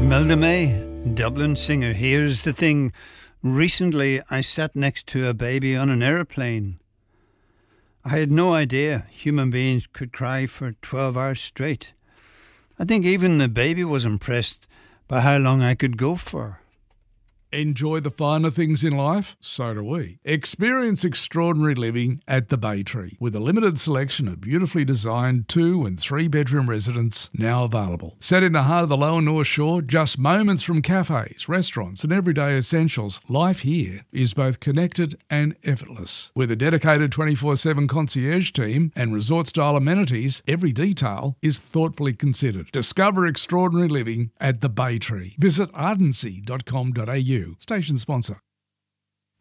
Melda May, Dublin singer. Here's the thing. Recently, I sat next to a baby on an aeroplane. I had no idea human beings could cry for 12 hours straight. I think even the baby was impressed by how long I could go for. Enjoy the finer things in life? So do we. Experience extraordinary living at the Bay Tree with a limited selection of beautifully designed 2 and 3 bedroom residences now available. Set in the heart of the Lower North Shore, just moments from cafes, restaurants and everyday essentials, life here is both connected and effortless. With a dedicated 24/7 concierge team and resort-style amenities, every detail is thoughtfully considered. Discover extraordinary living at the Bay Tree. Visit ardency.com.au. Station sponsor.